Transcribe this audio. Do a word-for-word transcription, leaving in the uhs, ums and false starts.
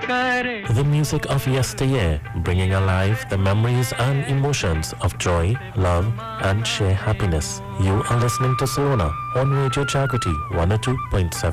The music of yesteryear, bringing alive the memories and emotions of joy, love, and sheer happiness. You are listening to Salona on Radio Jagrati one oh two point seven.